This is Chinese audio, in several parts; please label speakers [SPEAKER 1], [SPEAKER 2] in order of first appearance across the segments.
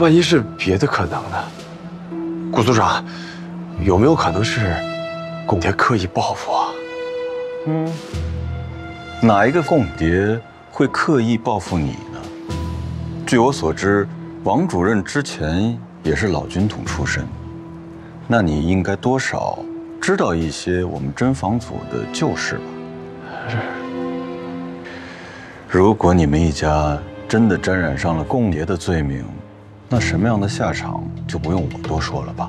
[SPEAKER 1] 万一是别的可能呢？顾组长，有没有可能是共谍刻意报复啊？
[SPEAKER 2] 哪一个共谍会刻意报复你呢？据我所知，王主任之前也是老军统出身，那你应该多少知道一些我们侦防组的旧事吧？
[SPEAKER 1] 是。
[SPEAKER 2] 如果你们一家真的沾染上了共谍的罪名，那什么样的下场就不用我多说了吧？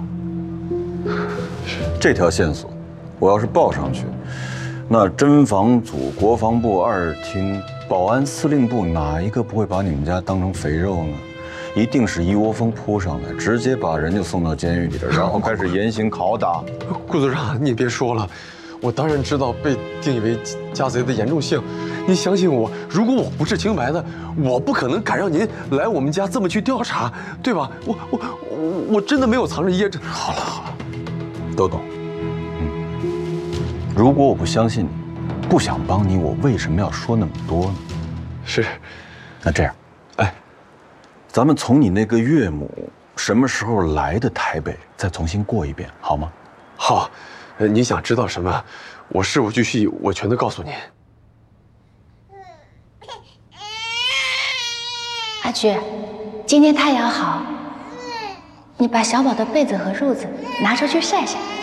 [SPEAKER 2] 这条线索，我要是报上去，那侦防组、国防部2厅、保安司令部哪一个不会把你们家当成肥肉呢？一定是一窝蜂扑上来，直接把人就送到监狱里了，然后开始严刑拷打。
[SPEAKER 1] 顾组长，你别说了，我当然知道被定义为家贼的严重性。您相信我，如果我不是清白的，我不可能敢让您来我们家这么去调查，对吧？我真的没有藏着掖着。好了，
[SPEAKER 2] 都懂。如果我不相信你，不想帮你，我为什么要说那么多呢？
[SPEAKER 1] 是。
[SPEAKER 2] 那这样，咱们从你那个岳母什么时候来的台北再重新过一遍，好吗？
[SPEAKER 1] 好，您想知道什么，我事无巨细，我全都告诉您。
[SPEAKER 3] 阿菊，今天太阳好，你把小宝的被子和褥子拿出去晒晒。